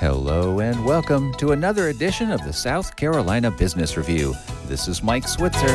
Hello and welcome to another edition of the South Carolina Business Review. This is Mike Switzer.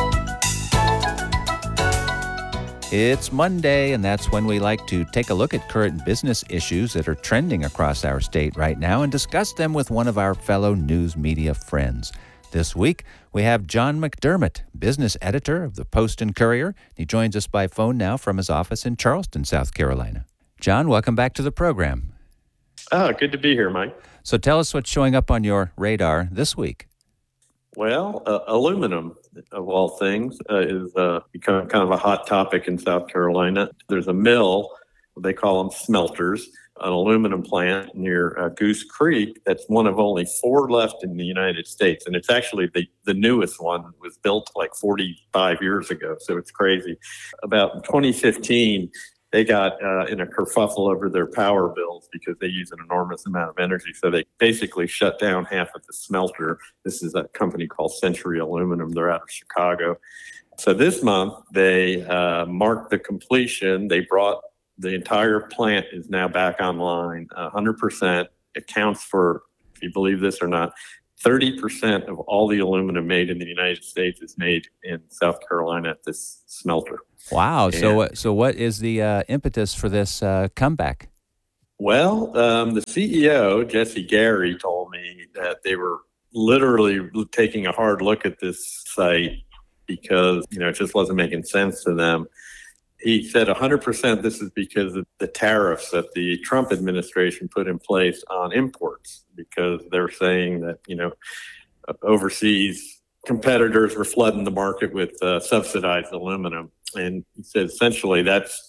It's Monday, and that's when we like to take a look at current business issues that are trending across our state right now and discuss them with one of our fellow news media friends. This week, we have John McDermott, business editor of the Post and Courier. He joins us by phone now from his office in Charleston, South Carolina. John, welcome back to the program. Good to be here, Mike. So tell us what's showing up on your radar this week. Well, aluminum, of all things, is becoming kind of a hot topic in South Carolina. There's a mill, they call them smelters, an aluminum plant near Goose Creek that's one of only 4 left in the United States. And it's actually the newest one. It was built like 45 years ago, so it's crazy. About 2015, they got in a kerfuffle over their power bills because they use an enormous amount of energy. So they basically shut down half of the smelter. This is a company called Century Aluminum. They're out of Chicago. So this month, they marked the completion. They brought the entire plant is now back online. 100% accounts for, if you believe this or not, 30% of all the aluminum made in the United States is made in South Carolina at this smelter. Wow. So what is the impetus for this comeback? Well, the CEO, Jesse Gary, told me that they were literally taking a hard look at this site because, it just wasn't making sense to them. He said 100% this is because of the tariffs that the Trump administration put in place on imports, because they're saying that, overseas competitors were flooding the market with subsidized aluminum. And he said essentially that's